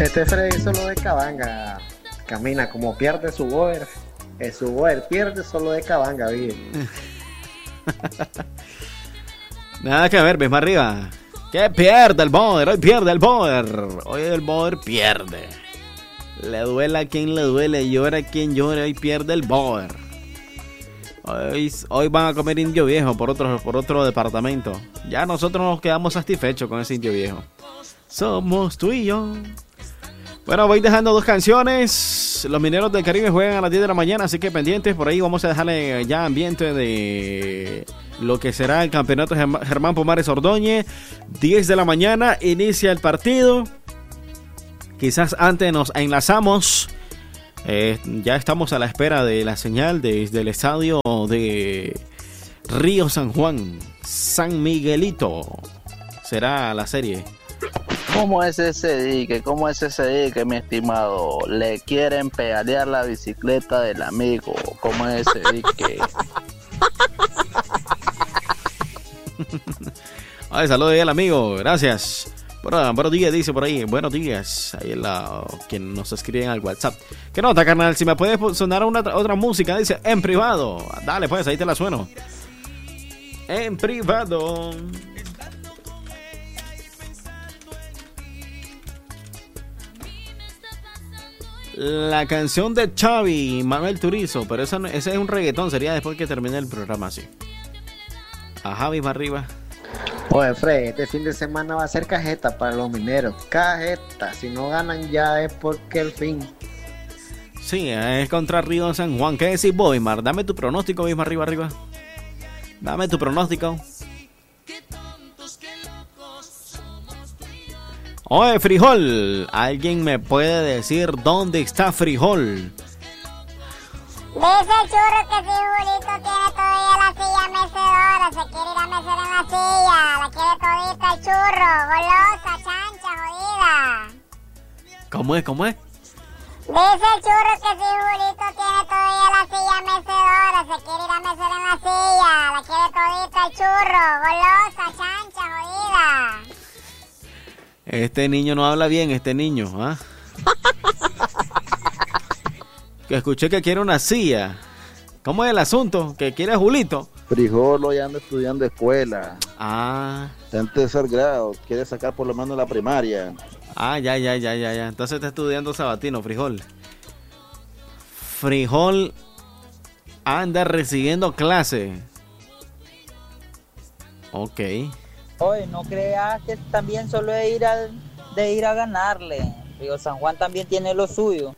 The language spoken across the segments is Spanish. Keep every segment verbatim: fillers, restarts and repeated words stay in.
Este Freddy solo de Cabanga camina como pierde su boer. Eh, su boer pierde solo de Cabanga, vive. Nada que ver, ves más arriba. Que pierde el boer, hoy pierde el boer. Hoy el boer pierde. Le duele a quien le duele, llora a quien llora, hoy pierde el boer. Hoy, hoy van a comer indio viejo por otro, por otro departamento. Ya nosotros nos quedamos satisfechos con ese indio viejo. Somos tú y yo. Bueno, voy dejando dos canciones. Los Mineros del Caribe juegan a las diez de la mañana, así que pendientes. Por ahí vamos a dejarle ya ambiente de lo que será el campeonato Germán Pomares Ordóñez. diez de la mañana inicia el partido. Quizás antes nos enlazamos. Eh, ya estamos a la espera de la señal desde el estadio de Río San Juan. San Miguelito será la serie. ¿Cómo es ese dique? ¿Cómo es ese dique, mi estimado? Le quieren pedalear la bicicleta del amigo. ¿Cómo es ese dique? Ay, saludos ahí al amigo, gracias. Bueno, buenos días, dice por ahí. Buenos días. Ahí es la quien nos escriben al WhatsApp. ¿Qué nota, carnal? Si me puedes sonar una otra música, dice en privado. Dale, pues, ahí te la sueno. En privado. La canción de Xavi y Manuel Turizo, pero esa, ese es un reggaetón, sería después que termine el programa, así. A Javi va arriba. Oye, Fred, este fin de semana va a ser cajeta para los mineros. Cajeta, si no ganan ya es porque el fin. Sí, es contra Río San Juan. ¿Qué decís vos, Bismar? Dame tu pronóstico, Bismar, arriba, arriba. Dame tu pronóstico. Oye, Frijol, ¿alguien me puede decir dónde está Frijol? Dice el churro que si Julito tiene todavía la silla mecedora, se quiere ir a mecer en la silla, la quiere todita el churro, golosa, chancha, jodida. ¿Cómo es, cómo es? Dice el churro que si Julito tiene todavía la silla mecedora, se quiere ir a mecer en la silla, la quiere todita el churro, golosa, chancha, jodida. Este niño no habla bien, este niño, ¿ah? Que escuché que quiere una silla. ¿Cómo es el asunto? ¿Que quiere a Julito? Frijol hoy anda estudiando escuela. Ah. Está en tercer grado, quiere sacar por lo menos la primaria. Ah, ya, ya, ya, ya, ya. Entonces está estudiando sabatino, Frijol. Frijol anda recibiendo clase. Ok. Oye, no creas que también solo de ir a, de ir a ganarle. Río San Juan también tiene lo suyo.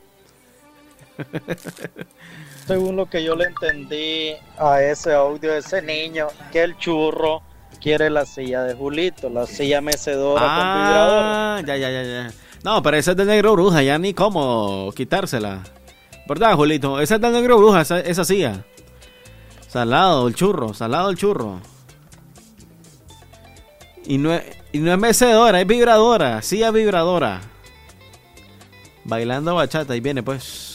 Según lo que yo le entendí a ese audio de ese niño, que el churro quiere la silla de Julito, la silla mecedora ah, con vibrador. Ya, ya, ya, ya. No, pero esa es de Negro Bruja, ya ni cómo quitársela. ¿Verdad, Julito? Esa es de Negro Bruja, esa, esa silla. Salado el churro, salado el churro. Y no, es, y no es mecedora, es vibradora, silla vibradora. Bailando bachata, y viene pues.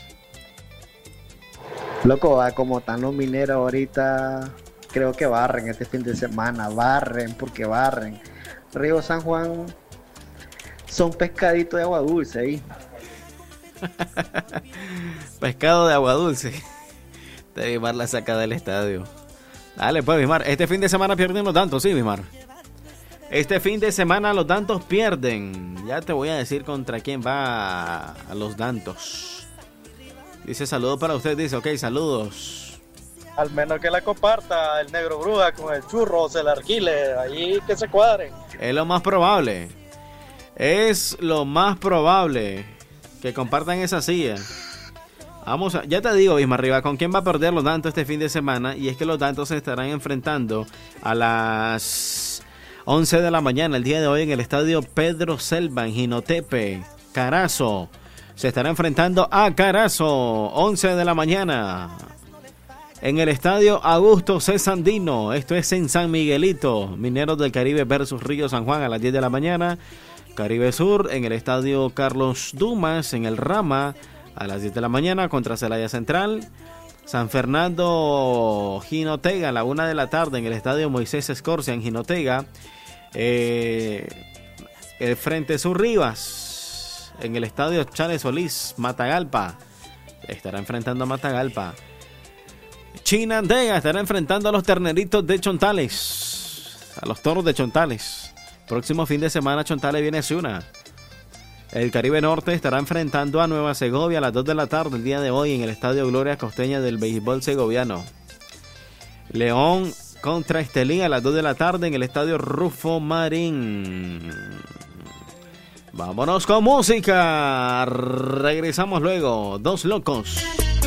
Loco, ah, como están los mineros ahorita, creo que barren este fin de semana, barren porque barren. Río San Juan son pescaditos de agua dulce ahí. Pescado de agua dulce. Te Bismar la saca del estadio. Dale pues, Bismar, este fin de semana pierden los tantos, sí, Bismar. Este fin de semana los Dantos pierden. Ya te voy a decir contra quién va a los Dantos. Dice saludos para usted, dice, ok, saludos. Al menos que la comparta el Negro Bruja con el churro, se la alquile, ahí que se cuadren. Es lo más probable. Es lo más probable que compartan esa silla. Vamos a, ya te digo, Bismar arriba, ¿con quién va a perder los Dantos este fin de semana? Y es que los Dantos se estarán enfrentando a las once de la mañana el día de hoy en el estadio Pedro Selva en Jinotepe. Carazo se estará enfrentando a Carazo, once de la mañana en el estadio Augusto C. Sandino. Esto es en San Miguelito. Mineros del Caribe versus Río San Juan a las diez de la mañana. Caribe Sur en el estadio Carlos Dumas en el Rama a las diez de la mañana contra Celaya Central. San Fernando Jinotega a la una de la tarde en el estadio Moisés Escorcia en Jinotega. Eh, el Frente Sur Rivas en el estadio Chávez Solís, Matagalpa. Estará enfrentando a Matagalpa. Chinandega estará enfrentando a los terneritos de Chontales, a los toros de Chontales. Próximo fin de semana Chontales viene a Ciuna. El Caribe Norte estará enfrentando a Nueva Segovia a las dos de la tarde el día de hoy en el estadio Gloria Costeña del béisbol segoviano. León contra Estelí a las dos de la tarde en el estadio Rufo Marín. Vámonos con música. Regresamos luego. Dos locos.